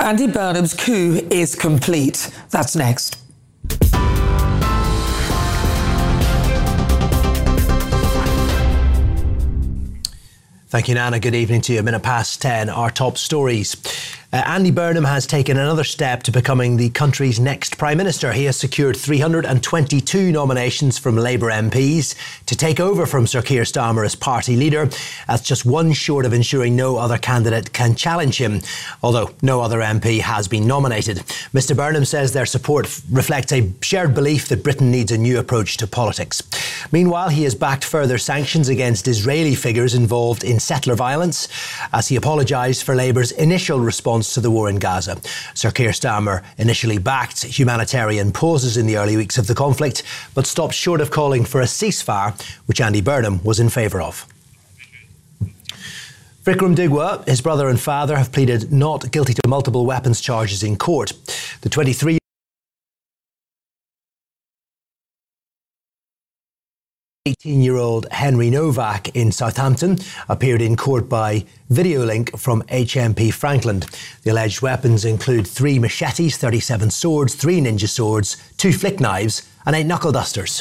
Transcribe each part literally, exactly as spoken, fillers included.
Andy Burnham's coup is complete. That's next. Thank you, Nana. Good evening to you. A minute past ten, our top stories. Uh, Andy Burnham has taken another step to becoming the country's next Prime Minister. He has secured three hundred twenty-two nominations from Labour M Ps to take over from Sir Keir Starmer as party leader. That's just one short of ensuring no other candidate can challenge him, although no other M P has been nominated. Mr Burnham says their support f- reflects a shared belief that Britain needs a new approach to politics. Meanwhile, he has backed further sanctions against Israeli figures involved in settler violence as he apologised for Labour's initial response to the war in Gaza. Sir Keir Starmer initially backed humanitarian pauses in the early weeks of the conflict, but stopped short of calling for a ceasefire, which Andy Burnham was in favour of. Vikram Digwa, his brother and father, have pleaded not guilty to multiple weapons charges in court. The twenty-three eighteen-year-old Henry Novak in Southampton appeared in court by video link from H M P Frankland. The alleged weapons include three machetes, thirty-seven swords, three ninja swords, two flick knives and eight knuckle dusters.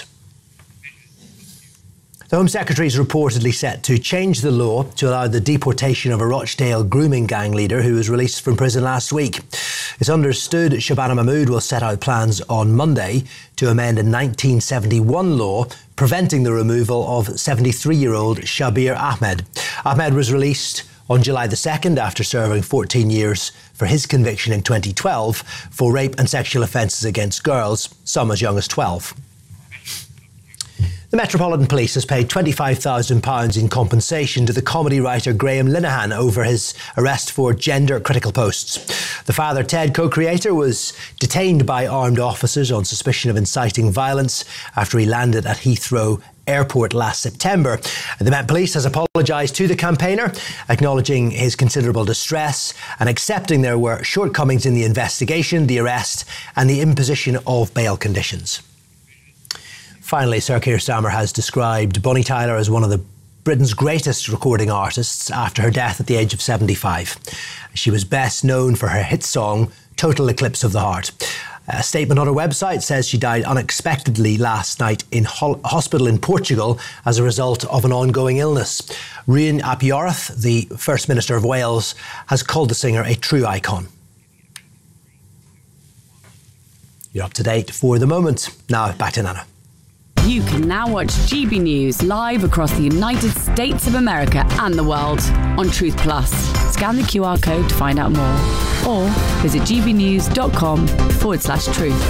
The Home Secretary is reportedly set to change the law to allow the deportation of a Rochdale grooming gang leader who was released from prison last week. It's understood Shabana Mahmood will set out plans on Monday to amend a nineteen seventy-one law preventing the removal of seventy-three-year-old Shabir Ahmed. Ahmed was released on July the second after serving fourteen years for his conviction in twenty twelve for rape and sexual offences against girls, some as young as twelve. The Metropolitan Police has paid twenty-five thousand pounds in compensation to the comedy writer Graham Linehan over his arrest for gender-critical posts. The Father Ted co-creator was detained by armed officers on suspicion of inciting violence after he landed at Heathrow Airport last September. The Met Police has apologised to the campaigner, acknowledging his considerable distress and accepting there were shortcomings in the investigation, the arrest and the imposition of bail conditions. Finally, Sir Keir Starmer has described Bonnie Tyler as one of the Britain's greatest recording artists after her death at the age of seventy-five. She was best known for her hit song, Total Eclipse of the Heart. A statement on her website says she died unexpectedly last night in ho- hospital in Portugal as a result of an ongoing illness. Rhian ap Iorwerth, the First Minister of Wales, has called the singer a true icon. You're up to date for the moment. Now, back to Nana. You can now watch G B News live across the United States of America and the world on Truth Plus. Scan the Q R code to find out more or visit gbnews.com forward slash truth.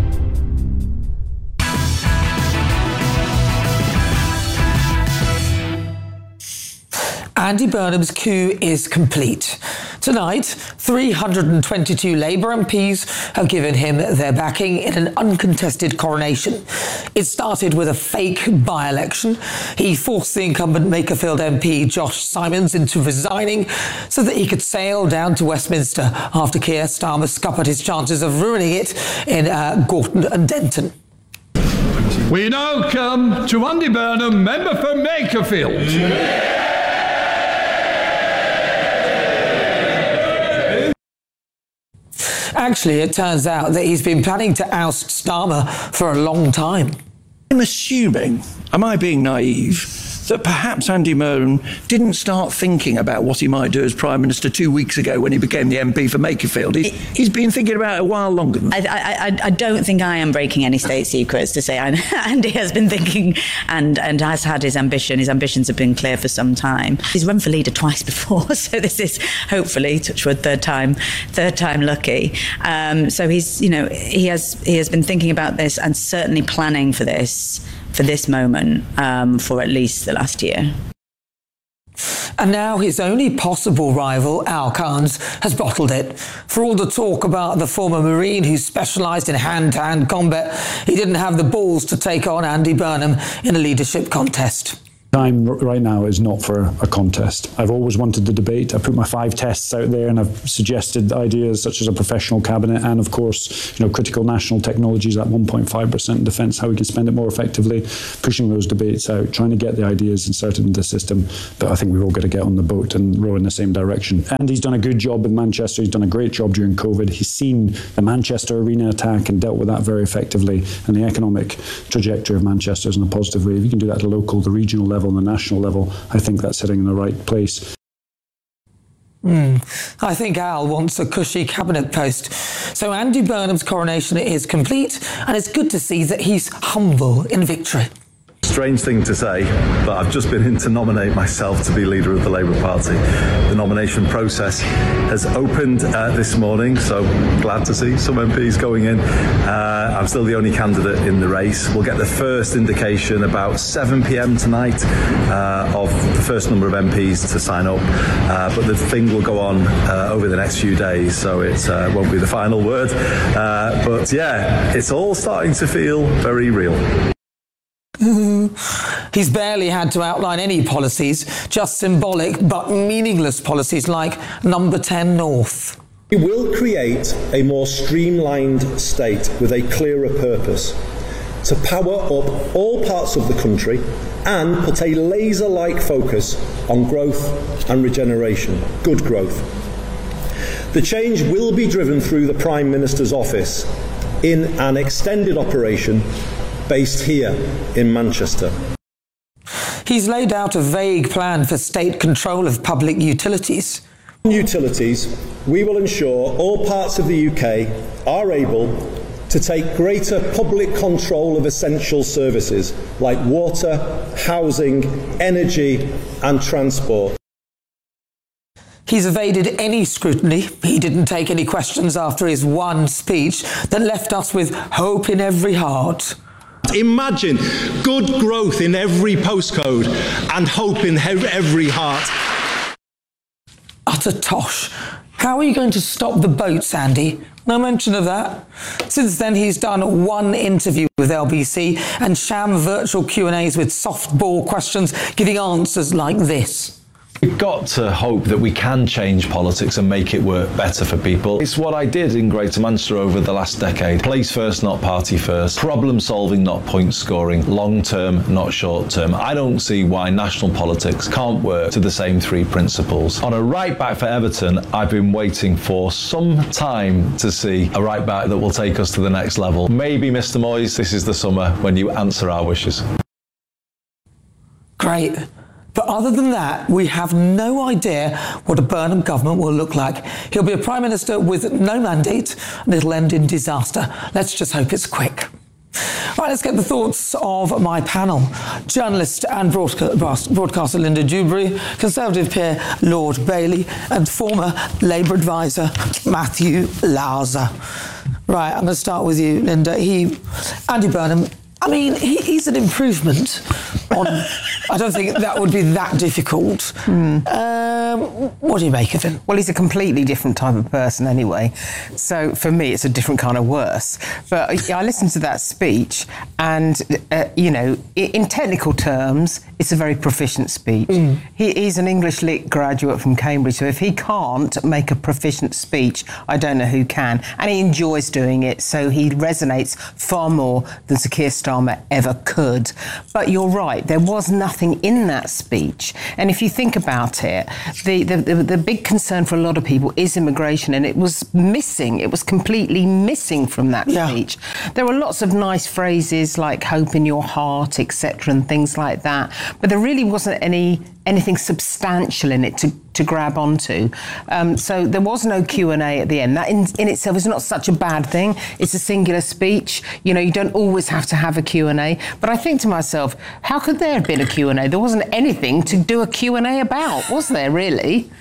Andy Burnham's coup is complete. Tonight, three hundred twenty-two Labour M Ps have given him their backing in an uncontested coronation. It started with a fake by-election. He forced the incumbent Makerfield M P Josh Simons into resigning so that he could sail down to Westminster after Keir Starmer scuppered his chances of ruining it in uh, Gorton and Denton. We now come to Andy Burnham, member for Makerfield. Actually, it turns out that he's been planning to oust Starmer for a long time. I'm assuming, am I being naive, that perhaps Andy Burnham didn't start thinking about what he might do as Prime Minister two weeks ago when he became the M P for Makerfield. He's, he's been thinking about it a while longer than that. I, I, I don't think I am breaking any state secrets to say Andy has been thinking and, and has had his ambition. His ambitions have been clear for some time. He's run for leader twice before, so this is hopefully, touch wood, third time, third time lucky. Um, so he's, you know, he has he has been thinking about this and certainly planning for this. for this moment um, for at least the last year. And now his only possible rival, Al Khan's, has bottled it. For all the talk about the former Marine who specialised in hand-to-hand combat, he didn't have the balls to take on Andy Burnham in a leadership contest. Time right now is not for a contest. I've always wanted the debate. I put my five tests out there and I've suggested ideas such as a professional cabinet and, of course, you know, critical national technologies at one point five percent in defence, how we can spend it more effectively, pushing those debates out, trying to get the ideas inserted into the system. But I think we've all got to get on the boat and row in the same direction. And he's done a good job in Manchester. He's done a great job during COVID. He's seen the Manchester Arena attack and dealt with that very effectively. And the economic trajectory of Manchester is in a positive way. If you can do that at the local, the regional level, and the national level, I think that's sitting in the right place. Mm. I think Al wants a cushy cabinet post. So Andy Burnham's coronation is complete, and it's good to see that he's humble in victory. Strange thing to say, but I've just been in to nominate myself to be leader of the Labour Party. The nomination process has opened uh, this morning, so glad to see some M Ps going in. Uh, I'm still the only candidate in the race. We'll get the first indication about seven p m tonight uh, of the first number of M Ps to sign up, uh, but the thing will go on uh, over the next few days, so it uh, won't be the final word. Uh, but yeah, it's all starting to feel very real. He's barely had to outline any policies, just symbolic but meaningless policies like Number ten North. We will create a more streamlined state with a clearer purpose to power up all parts of the country and put a laser-like focus on growth and regeneration, good growth. The change will be driven through the Prime Minister's office in an extended operation based here in Manchester. He's laid out a vague plan for state control of public utilities. On utilities, we will ensure all parts of the U K are able to take greater public control of essential services like water, housing, energy and transport. He's evaded any scrutiny. He didn't take any questions after his one speech that left us with hope in every heart. Imagine good growth in every postcode and hope in every heart. Utter tosh. How are you going to stop the boats, Andy? No mention of that. Since then, he's done one interview with L B C and sham virtual Q and A's with softball questions, giving answers like this. We've got to hope that we can change politics and make it work better for people. It's what I did in Greater Manchester over the last decade. Place first, not party first. Problem solving, not point scoring. Long term, not short term. I don't see why national politics can't work to the same three principles. On a right back for Everton, I've been waiting for some time to see a right back that will take us to the next level. Maybe, Mister Moyes, this is the summer when you answer our wishes. Great. But other than that, we have no idea what a Burnham government will look like. He'll be a Prime Minister with no mandate, and it'll end in disaster. Let's just hope it's quick. Right, let's get the thoughts of my panel. Journalist and broadcast, broadcaster Linda Dewberry, Conservative peer Lord Bailey, and former Labour advisor Matthew Lauser. Right, I'm going to start with you, Linda. He, Andy Burnham, I mean, he, he's an improvement on... I don't think that would be that difficult. Mm. Um, what do you make of him? Well, he's a completely different type of person anyway. So for me, it's a different kind of worse. But I listened to that speech and, uh, you know, in technical terms, it's a very proficient speech. Mm. He, he's an English Lit graduate from Cambridge, so if he can't make a proficient speech, I don't know who can. And he enjoys doing it, so he resonates far more than Sir Keir Starmer ever could. But you're right, there was nothing in that speech. And if you think about it, the, the, the, the big concern for a lot of people is immigration, and it was missing. It was completely missing from that yeah. speech. There were lots of nice phrases like hope in your heart, et cetera, and things like that. But there really wasn't any anything substantial in it to, to grab onto. Um, so there was no Q and A at the end. That in, in itself is not such a bad thing. It's a singular speech. You know, you don't always have to have a Q and A. But I think to myself, how could there have been a Q and A? There wasn't anything to do a Q and A about, was there, really?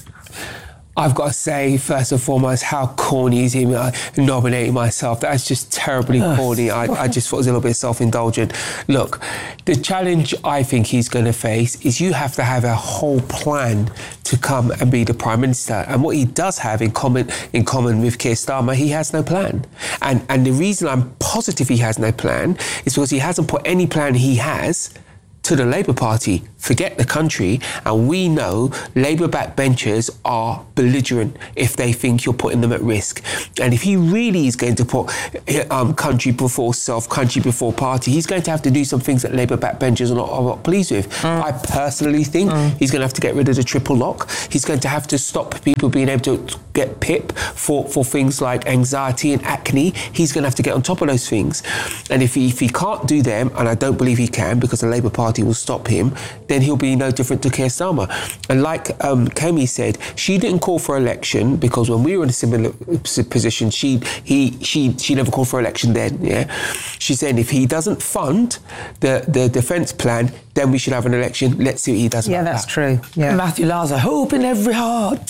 I've got to say, first and foremost, how corny is him uh, nominating myself. That's just terribly corny. I, I just thought it was a little bit self-indulgent. Look, the challenge I think he's going to face is you have to have a whole plan to come and be the Prime Minister. And what he does have in common in common with Keir Starmer, he has no plan. And, and the reason I'm positive he has no plan is because he hasn't put any plan he has to the Labour Party, forget the country, and we know Labour backbenchers are belligerent if they think you're putting them at risk. And if he really is going to put um, country before self, country before party, he's going to have to do some things that Labour backbenchers are not, are not pleased with. Mm. I personally think mm. he's going to have to get rid of the triple lock. He's going to have to stop people being able to get P I P for, for things like anxiety and acne. He's going to have to get on top of those things. And if he, if he can't do them, and I don't believe he can because the Labour Party will stop him, then he'll be no different to Keir Starmer. And like um, Kemi said, she didn't call for election because when we were in a similar position, she he she she never called for election then. Yeah, she said if he doesn't fund the the defence plan, then we should have an election. Let's see what he does. Yeah, about that's that. true. Yeah, Matthew Laza, hope in every heart.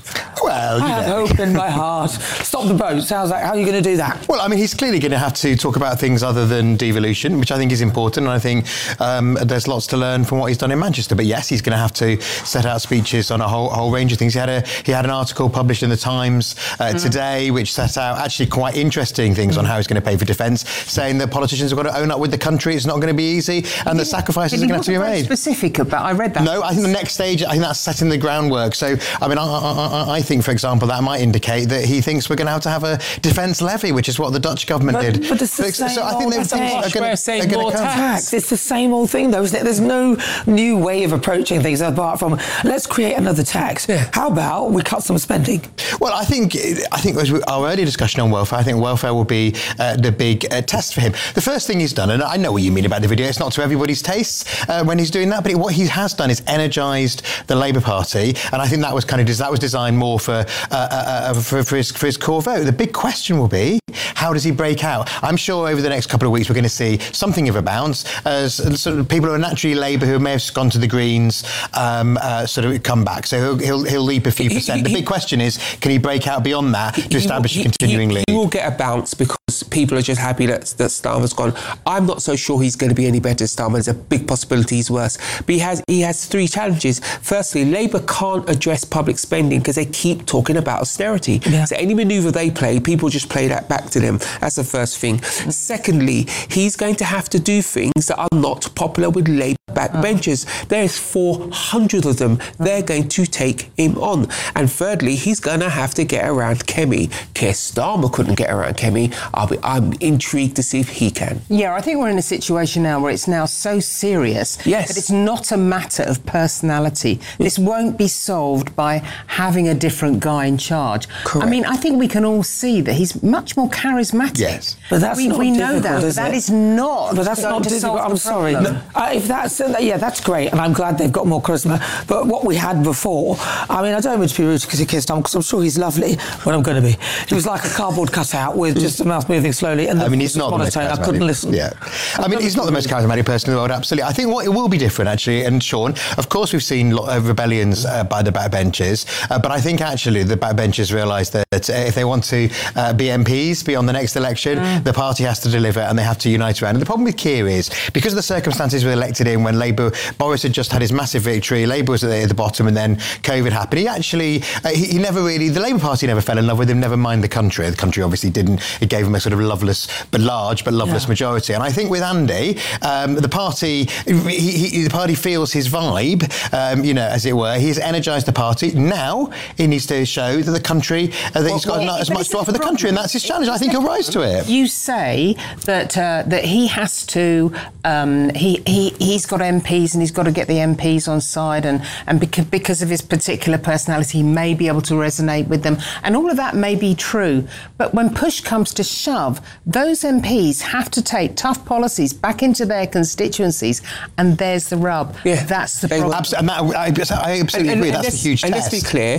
Well, I have know. hope in my heart. Stop the boats. How's that? How are you going to do that? Well, I mean, he's clearly going to have to talk about things other than devolution, which I think is important. And I think um, there's lots to learn from what he's done in Manchester. But yes, he's going to have to set out speeches on a whole, whole range of things. He had a he had an article published in the Times uh, mm. today, which set out actually quite interesting things mm. on how he's going to pay for defence, saying that politicians have got to own up with the country. It's not going to be easy, and the sacrifices are going to have to be made. Specific about? I read that. No, I think the next stage. I think that's setting the groundwork. So, I mean, I, I, I think, for example, that might indicate that he thinks we're going to have to have a defence levy, which is what the Dutch government but, did. But it's the so, same so I think old they're thing. going to tax. It's the same old thing, though, isn't it? There's no new way of approaching things apart from let's create another tax. Yeah. How about we cut some spending? Well, I think I think as our earlier discussion on welfare, I think welfare will be uh, the big uh, test for him. The first thing he's done, and I know what you mean about the video, it's not to everybody's tastes uh, when he's doing that, but it, what he has done is energised the Labour Party, and I think that was kind of that was designed more for, uh, uh, for, for, his, for his core vote. The big question will be, how does he break out? I'm sure over the next couple of weeks we're going to see something of a bounce as sort of people who are naturally Labour who may have gone to the Greens um, uh, sort of come back. So he'll, he'll, he'll leap a few he, percent. He, the big question is, can he break out beyond that to establish he, a continuing he, lead? He will get a bounce because people are just happy that, that Starmer's gone. I'm not so sure he's going to be any better. Starmer, there's a big possibility he's worse. But he has he has three challenges. Firstly, Labour can't address public spending because they keep talking about austerity. Yeah. So any manoeuvre they play, people just play that back to them. That's the first thing. Mm. Secondly, he's going to have to do things that are not popular with Labour backbenchers. Mm. There's four hundred of them. Mm. They're going to take him on. And thirdly, he's going to have to get around Kemi. Keir Starmer couldn't get around Kemi. I'll be, I'm intrigued to see if he can. Yeah, I think we're in a situation now where it's now so serious yes. that it's not a matter of personality. This won't be solved by having a different guy in charge. Correct. I mean, I think we can all see that he's much more charismatic. Yes. But that's we, not we know difficult, that, but is that it? is not. But that's going not to difficult. solve I'm the sorry. problem. No, uh, if that's uh, yeah, that's great, and I'm glad they've got more charisma. But what we had before, I mean, I don't mean to be rude because he kissed him, because I'm sure he's lovely when I'm going to be. He was like a cardboard cutout with just the mouth moving slowly. And I mean, he's not the most I couldn't listen. Yeah, I mean, he's not the most charismatic person in the world. Absolutely, I think what it will be different actually. And Sean, of course, we've seen lot of rebellions uh, by the backbenchers, uh, but I think actually the backbenchers realise that uh, if they want to uh, be M Ps beyond the next election, mm. the party has to deliver and they have to unite around. And the problem with Keir is because of the circumstances we were elected in when Labour, Boris had just had his massive victory, Labour was at the bottom, and then COVID happened. He actually, uh, he, he never really, the Labour Party never fell in love with him, never mind the country. The country obviously didn't. It gave him a sort of loveless, but large, but loveless yeah. majority. And I think with Andy, um, the party, he, he, the party feels his vibe, um, you know, as it were. He's energised the party. Now he needs to show that the country, uh, that well, he's got well, not as much to offer the country, and that's his challenge. I think he'll rise to it. You say that uh, that he has to, um, he, he, he's got M Ps and he's got to get the M Ps on side, and, and because, because of his particular personality, he may be able to resonate with them. And all of that may be true. But when push comes to shove, those M Ps have to take tough policies back into their constituencies, and there's the rub. Yeah. That's the they problem. Absolutely, I, I absolutely and, agree. and, That's a huge and test. let's be clear,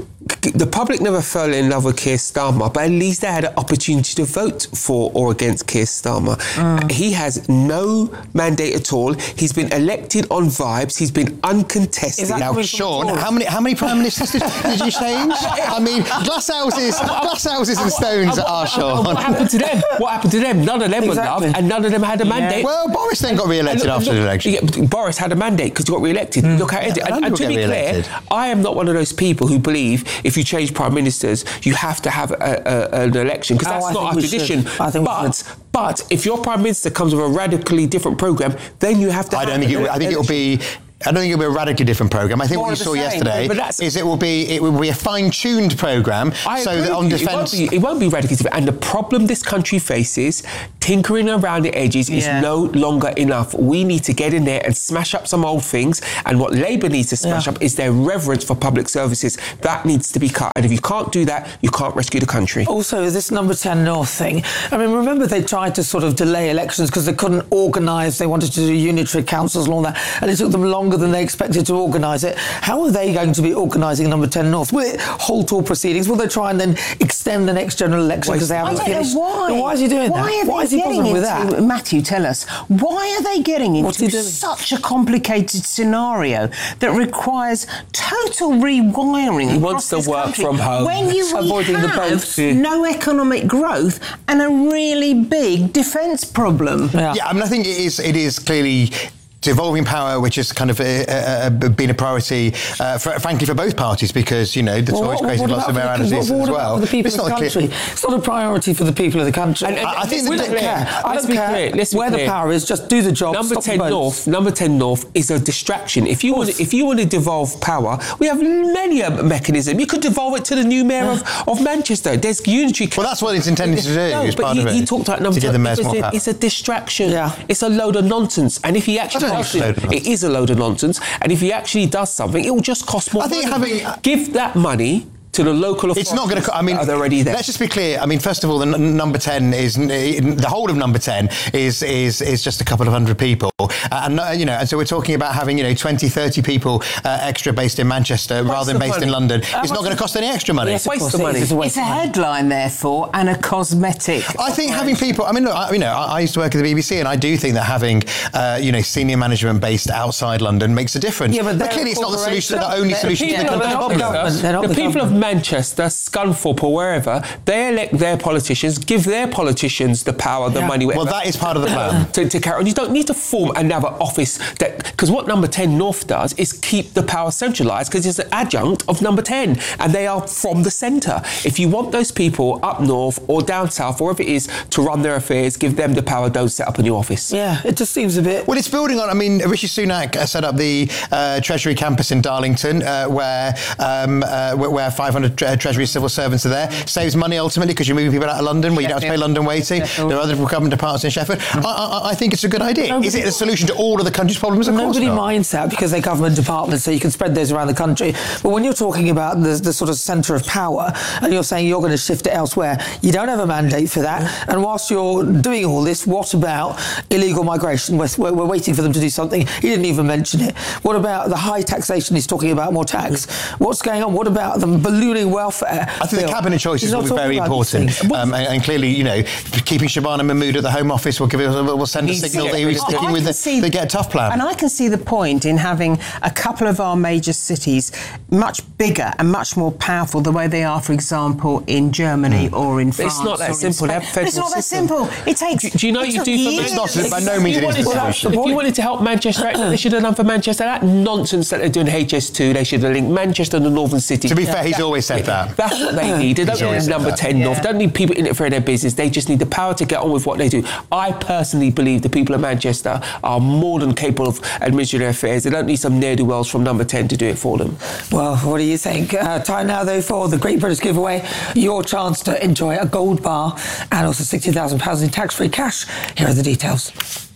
the public never fell in love with Keir Starmer, but at least they had an opportunity to vote for or against Keir Starmer. Mm. He has no mandate at all. He's been elected on vibes. He's been uncontested. Now, Sean, how many how many prime ministers did, did you change? I mean, glass houses, glass houses and stones are, Sean. What happened to them? What happened to them? None of them exactly. were loved, and none of them had a mandate. Yeah. Well, Boris then got re-elected look, after look, the election. Yeah, Boris had a mandate because he got re-elected. Mm. Look how it yeah, and, and to be clear, I am not one of those people who believe if you change prime ministers, you have to have a, a, an election, because oh, that's I not our tradition. I think but But if your Prime Minister comes with a radically different programme, then you have to... I don't think it, I think it'll be... I don't think it'll be a radically different programme. I think More what you of the saw same, yesterday but that's- is it will be it will be a fine-tuned programme I so agree that on with you. defence... It won't, be, it won't be radically different. And the problem this country faces, tinkering around the edges, is Yeah. no longer enough. We need to get in there and smash up some old things. And what Labour needs to smash Yeah. up is their reverence for public services. That needs to be cut. And if you can't do that, you can't rescue the country. Also, this number ten North thing. I mean, remember they tried to sort of delay elections because they couldn't organise. They wanted to do unitary councils and all that. And it took them longer than they expected to organise it. How are they going to be organising number ten North? Will it halt all proceedings? Will they try and then extend the next general election because they haven't I don't finished? know why. Then why is he doing why that? Are Why they is he getting bothering with into, that? Matthew, tell us. Why are they getting What's he into doing? such a complicated scenario that requires total rewiring He across wants to this work country from home. when you Avoiding the have boats. Yeah. no economic growth and a really big defence problem? Yeah. Yeah, I mean, I think it is. It is clearly devolving power, which has kind of uh, uh, been a priority, uh, for, frankly, for both parties, because you know the Well, Tories what- created what lots of about the- varieties what- what as about well. for the people It's of the not a country. clear- It's not a priority for the people of the country. And- and- I, I think let's we be don't clear. care. I Let's don't be care clear. Let's be where the clear. power is. Just do the job. Number stop the ten votes. North, number ten North is a distraction. If you want, if you want to devolve power, we have many a mechanism. You could devolve it to the new mayor of, of Manchester. There's unitary. Well, that's what it's intended to do. No, as but part he, of it, he talked about number to give ten. the mayors It was more a- power. It's a distraction. Yeah. It's a load of nonsense. And if he actually I don't does think it's a it, load of it is a load of nonsense. And if he actually does something, it will just cost more. I think money. having- give that money to the local authorities. It's not going to. I mean, are already there. Let's just be clear. I mean, first of all, the n- number ten is the whole of number ten is is is just a couple of hundred people, uh, and uh, you know, and so we're talking about having you know twenty, thirty people uh, extra based in Manchester rather than of based money. in London. How It's not much- going to cost any extra money. Yes, of Waste course of it money. is. It's a waste It's a of money. headline, therefore, and a cosmetic. I think having people. I mean, look, I, you know, I, I used to work at the B B C, and I do think that having uh, you know senior management based outside London makes a difference. Yeah, but they're clearly, a it's not the solution. The corporation. only They're solution to the people of country's the problem. government. They're not the the people of government. Manchester, Scunthorpe or wherever, they elect their politicians, give their politicians the power, the Yeah. money, whatever. Well, that is part of the plan. to, to carry on. You don't need to form another office that, because what number ten North does is keep the power centralised because it's an adjunct of number ten and they are from the centre. If you want those people up north or down south, or wherever it is, to run their affairs, give them the power, don't set up a new office. Yeah, it just seems a bit... Well, it's building on. I mean, Rishi Sunak uh, set up the uh, Treasury campus in Darlington, uh, where um, uh, where where five hundred tre- Treasury civil servants are there. Saves money ultimately because you're moving people out of London, where you don't have to pay London waiting. Sheffield. There are other government departments in Sheffield. I, I, I think it's a good idea. Nobody- Is it a solution to all of the country's problems? Of course Nobody not. minds that because they're government departments, so you can spread those around the country. But when you're talking about the, the sort of centre of power and you're saying you're going to shift it elsewhere, you don't have a mandate for that. And whilst you're doing all this, what about illegal migration? We're, we're, we're waiting for them to do something. He didn't even mention it. What about the high taxation? He's talking about more tax. What's going on? What about the ballooning welfare? I think bill? the cabinet choices He's not will be talking very about these important, things. um, and, and clearly, you know, keeping Shabana Mahmood at the Home Office will give it, will send a He's- signal that yeah, he's I- sticking I with can the, see- the Get Tough plan. And I can see the point in having a couple of our major cities much bigger and much more powerful the way they are, for example, in Germany Mm. or in But France. it's not that or in simple. They Spain. have But it's federal not that system. simple. It takes. Do, do you know it what you took do for years. Manchester? It's not- by no means If you it is wanted the to- solution. If you wanted to help Manchester, out, they should have done for Manchester. That nonsense that they're doing H S two, they should have linked Manchester and the northern cities. To be fair, he's always said that. That's what they need. They don't He's always need said number that. ten North. They don't need people interfering in their business. They just need the power to get on with what they do. I personally believe the people of Manchester are more than capable of administering their affairs. They don't need some ne'er-do-wells from number ten to do it for them. Well, what do you think? Uh, time now, though, for the Great British Giveaway. Your chance to enjoy a gold bar and also sixty thousand pounds in tax-free cash. Here are the details.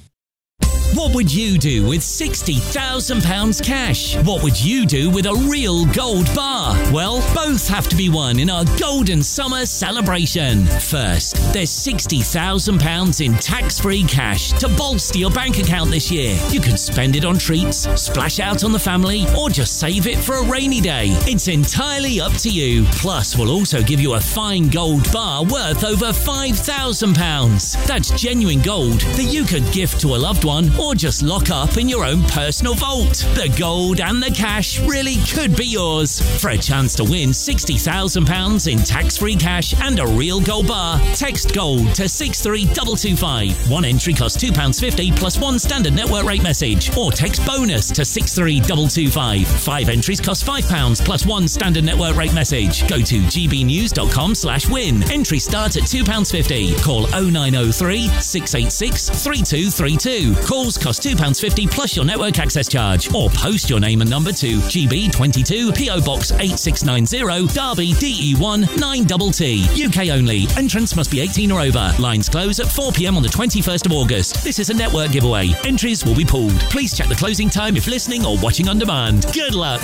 What would you do with sixty thousand pounds cash? What would you do with a real gold bar? Well, both have to be won in our Golden Summer celebration. First, there's sixty thousand pounds in tax-free cash to bolster your bank account this year. You can spend it on treats, splash out on the family, or just save it for a rainy day. It's entirely up to you. Plus, we'll also give you a fine gold bar worth over five thousand pounds. That's genuine gold that you could gift to a loved one or or just lock up in your own personal vault. The gold and the cash really could be yours. For a chance to win sixty thousand pounds in tax-free cash and a real gold bar, text GOLD to six three two two five. One entry costs two pounds fifty plus one standard network rate message, or text BONUS to six three two two five. Five entries cost five pounds plus one standard network rate message. Go to gbnews.com slash win. Entry starts at two pounds fifty. Call oh nine oh three, six eight six, three two three two. Calls cost two pounds fifty plus your network access charge. Or post your name and number to G B twenty-two, P O Box eight six nine zero, Derby, D E one nine T T. U K only. Entrance must be eighteen or over. Lines close at four p m on the twenty-first of August. This is a network giveaway. Entries will be pulled. Please check the closing time if listening or watching on demand. Good luck.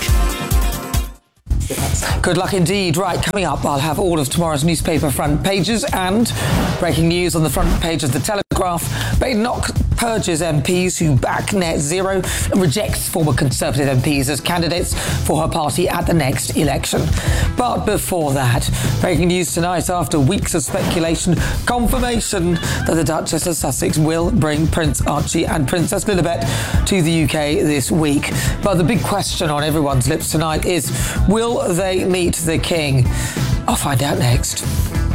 Good luck indeed. Right, coming up, I'll have all of tomorrow's newspaper front pages and breaking news on the front page of the Telegraph. Badenoch purges M Ps who back net zero and rejects former Conservative M Ps as candidates for her party at the next election. But before that, breaking news tonight after weeks of speculation, confirmation that the Duchess of Sussex will bring Prince Archie and Princess Lilibet to the U K this week. But the big question on everyone's lips tonight is, will they meet the King? I'll find out next.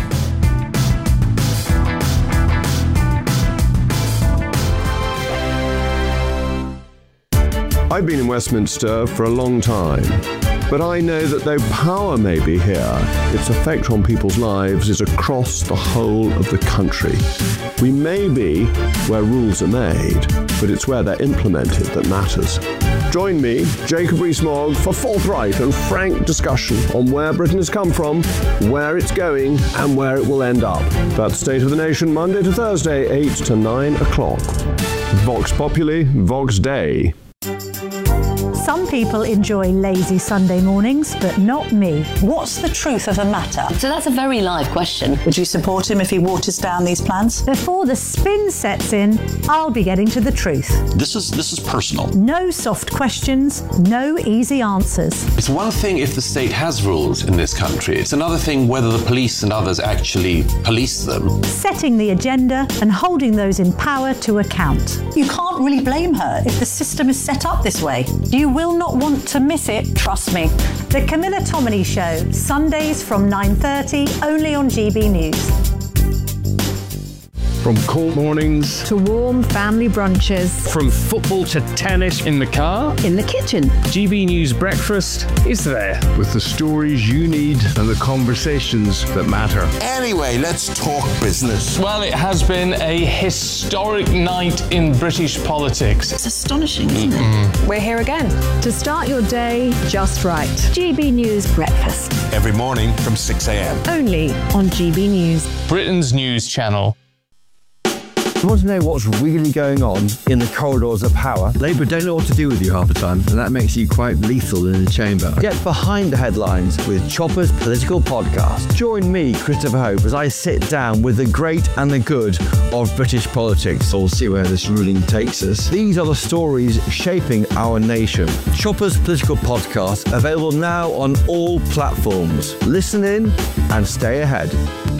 I've been in Westminster for a long time, but I know that though power may be here, its effect on people's lives is across the whole of the country. We may be where rules are made, but it's where they're implemented that matters. Join me, Jacob Rees-Mogg, for forthright and frank discussion on where Britain has come from, where it's going, and where it will end up. That's State of the Nation, Monday to Thursday, eight to nine o'clock. Vox Populi, Vox Dei. Some people enjoy lazy Sunday mornings, but not me. What's the truth of the matter? So that's a very live question. Would you support him if he waters down these plans? Before the spin sets in, I'll be getting to the truth. This is this is personal. No soft questions, no easy answers. It's one thing if the state has rules in this country. It's another thing whether the police and others actually police them. Setting the agenda and holding those in power to account. You can't really blame her if the system is set up this way. You will not want to miss it, trust me. The Camilla Tominey Show, Sundays from nine thirty, only on G B News. From cold mornings to warm family brunches. From football to tennis in the car. In the kitchen. G B News Breakfast is there with the stories you need and the conversations that matter. Anyway, let's talk business. Well, it has been a historic night in British politics. It's astonishing, isn't mm-hmm. it? We're here again to start your day just right. G B News Breakfast. Every morning from six a m. Only on G B News. Britain's news channel. You want to know what's really going on in the corridors of power? Labour don't know what to do with you half the time, and that makes you quite lethal in the chamber. Get behind the headlines with Chopper's Political Podcast. Join me, Christopher Hope, as I sit down with the great and the good of British politics. We'll see where this ruling takes us. These are the stories shaping our nation. Chopper's Political Podcast, available now on all platforms. Listen in and stay ahead.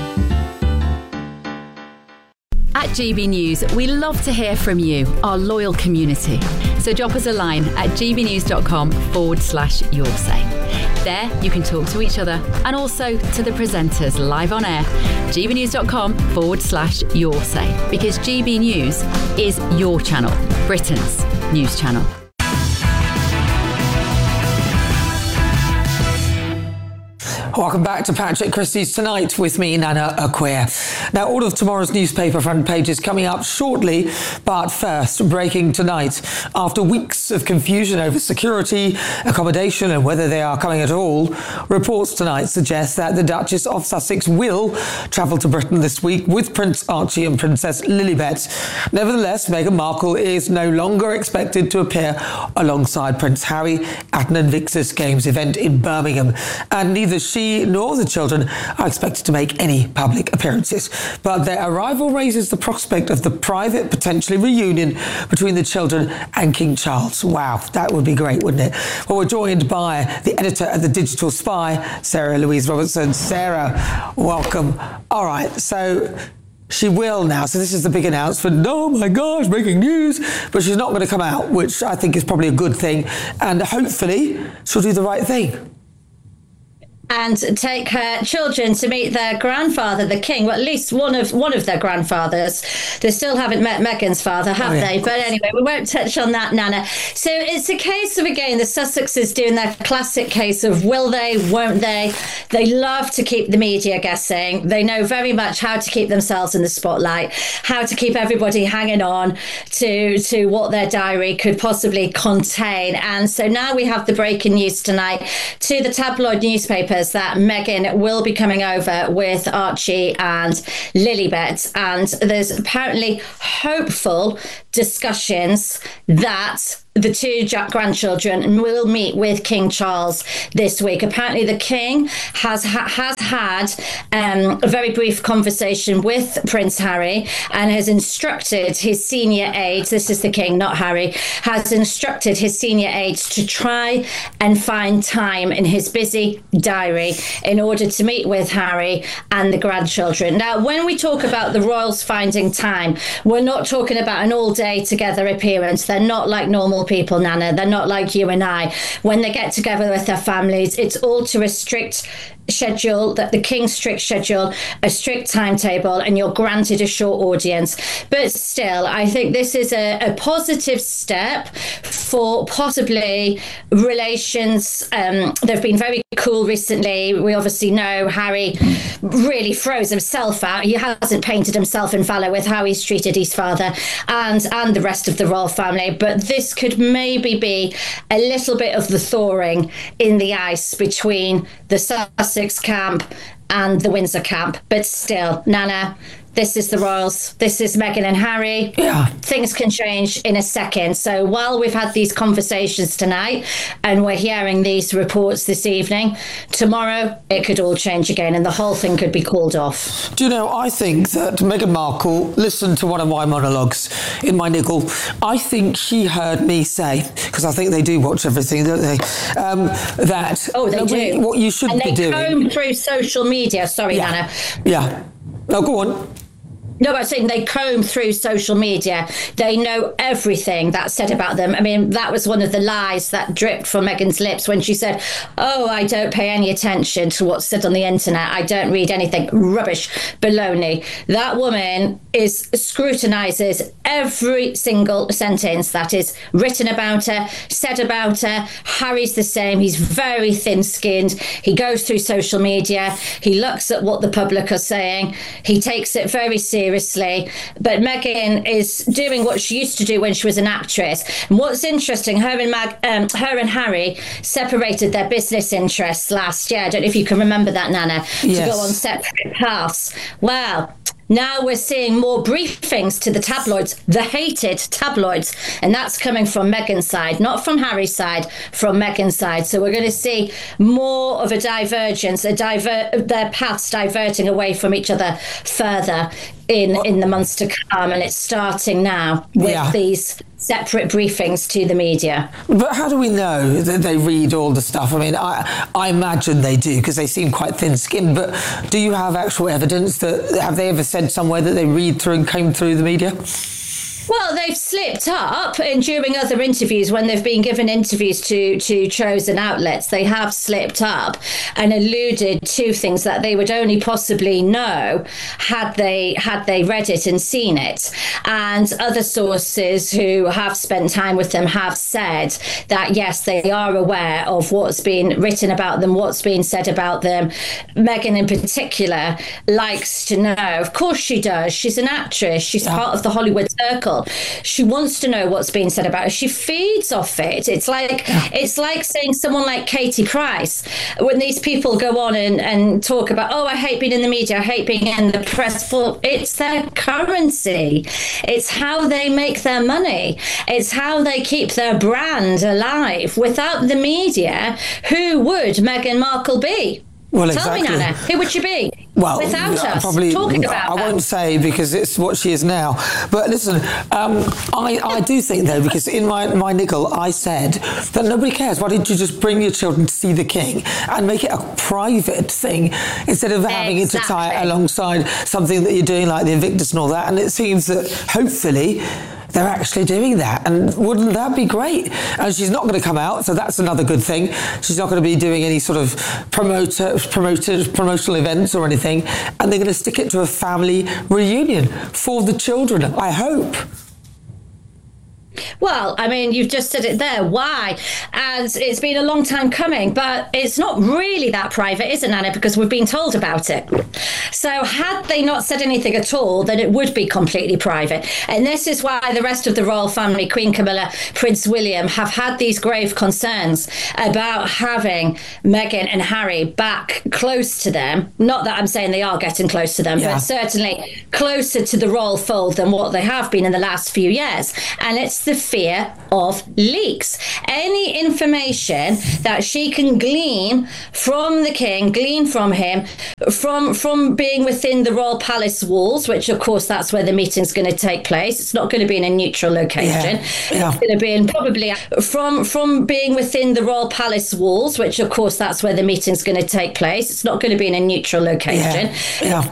At G B News, we love to hear from you, our loyal community. So drop us a line at gbnews.com forward slash your say. There, you can talk to each other and also to the presenters live on air. gbnews.com forward slash your say. Because G B News is your channel, Britain's news channel. Welcome back to Patrick Christie's Tonight with me, Nana Acquia. Now, all of tomorrow's newspaper front pages coming up shortly, but first, breaking tonight. After weeks of confusion over security, accommodation and whether they are coming at all, reports tonight suggest that the Duchess of Sussex will travel to Britain this week with Prince Archie and Princess Lilibet. Nevertheless, Meghan Markle is no longer expected to appear alongside Prince Harry at an Invictus Games event in Birmingham, and neither she nor the children are expected to make any public appearances. But their arrival raises the prospect of the private, potentially, reunion between the children and King Charles. Wow, that would be great, wouldn't it? Well, we're joined by the editor at The Digital Spy, Sarah Louise Robertson. Sarah, welcome. All right, so She will now. So this is the big announcement. Oh my gosh, breaking news. But she's not going to come out, which I think is probably a good thing. And hopefully she'll do the right thing. And take her children to meet their grandfather, the king. Well, at least one of one of their grandfathers. They still haven't met Meghan's father, have oh, yeah, they? But anyway, we won't touch on that, Nana. So it's a case of, again, the Sussexes doing their classic case of will they, won't they? They love to keep the media guessing. They know very much how to keep themselves in the spotlight, how to keep everybody hanging on to, to what their diary could possibly contain. And so now we have the breaking news tonight to the tabloid newspapers that Meghan will be coming over with Archie and Lilibet, and there's apparently hopeful discussions that the two grandchildren will meet with King Charles this week. Apparently, the King has ha- has had um, a very brief conversation with Prince Harry and has instructed his senior aides, this is the King, not Harry, has instructed his senior aides to try and find time in his busy diary in order to meet with Harry and the grandchildren. Now, when we talk about the royals finding time, we're not talking about an all-day together appearance. They're not like normal people, Nana. They're not like you and I. When they get together with their families, it's all to a strict schedule, that the King's strict schedule, a strict timetable, and you're granted a short audience. But still, I think this is a, a positive step for possibly relations. Um, they've been very cool recently. We obviously know Harry really throws himself out. He hasn't painted himself in fallow with how he's treated his father and, and the rest of the royal family. But this could maybe be a little bit of the thawing in the ice between the Sussex camp and the Windsor camp. But still, Nana, this is the royals. This is Meghan and Harry. Yeah. Things can change in a second. So while we've had these conversations tonight and we're hearing these reports this evening, tomorrow it could all change again and the whole thing could be called off. Do you know, I think that Meghan Markle listened to one of my monologues in my niggle. I think she heard me say, because I think they do watch everything, don't they? Um, that oh, they we, do. What you shouldn't and be doing. And they comb through social media. Sorry, yeah. Hannah. Yeah. No, go on. No, I was saying they comb through social media. They know everything that's said about them. I mean, that was one of the lies that dripped from Meghan's lips when she said, oh, I don't pay any attention to what's said on the internet. I don't read anything. Rubbish. Baloney. That woman is scrutinises every single sentence that is written about her, said about her. Harry's the same. He's very thin-skinned. He goes through social media. He looks at what the public are saying. He takes it very seriously. Seriously, but Meghan is doing what she used to do when she was an actress. And what's interesting, her and Mag, um, her and Harry separated their business interests last year. I don't know if you can remember that, Nana. Yes. To go on separate paths. Well, now we're seeing more briefings to the tabloids, the hated tabloids, and that's coming from Meghan's side, not from Harry's side, from Meghan's side. So we're going to see more of a divergence, a diver- their paths diverting away from each other further in, in the months to come, and it's starting now with yeah. these separate briefings to the media. But how do we know that they read all the stuff? I mean, I, I imagine they do because they seem quite thin-skinned, but do you have actual evidence that, have they ever said somewhere that they read through and came through the media? Well, they've slipped up, and during other interviews, when they've been given interviews to, to chosen outlets, they have slipped up and alluded to things that they would only possibly know had they had they read it and seen it. And other sources who have spent time with them have said that, yes, they are aware of what's been written about them, what's been said about them. Meghan in particular likes to know. Of course she does. She's an actress. She's yeah. part of the Hollywood circle. She wants to know what's being said about her. She feeds off it. It's like yeah. it's like saying someone like Katie Price, when these people go on and, and talk about, oh, I hate being in the media, I hate being in the press. Well, it's their currency. It's how they make their money. It's how they keep their brand alive. Without the media, who would Meghan Markle be? Well, Tell exactly. me, Nana, who would she be? Well, without us probably, talking about I that. won't say because it's what she is now. But listen, um, I, I do think, though, because in my, my niggle, I said that nobody cares. Why didn't you just bring your children to see the King and make it a private thing instead of having Exactly. it to tie it alongside something that you're doing like the Invictus and all that? And it seems that, hopefully, they're actually doing that, and wouldn't that be great? And she's not going to come out, so that's another good thing. She's not going to be doing any sort of promoter, promoter, promotional events or anything, and they're going to stick it to a family reunion for the children, I hope. Well, I mean, you've just said it there. Why? And it's been a long time coming, but it's not really that private, is it, Nana? Because we've been told about it. So had they not said anything at all, then it would be completely private. And this is why the rest of the royal family, Queen Camilla, Prince William, have had these grave concerns about having Meghan and Harry back close to them. Not that I'm saying they are getting close to them, Yeah. but certainly closer to the royal fold than what they have been in the last few years. And it's the fear of leaks. Any information that she can glean from the King, glean from him, from from being within the royal palace walls, which of course that's where the meeting's going to take place. It's not going to be in a neutral location. Yeah. Yeah. It's going to be in probably from from being within the royal palace walls, which of course that's where the meeting's going to take place. It's not going to be in a neutral location. Yeah. Yeah.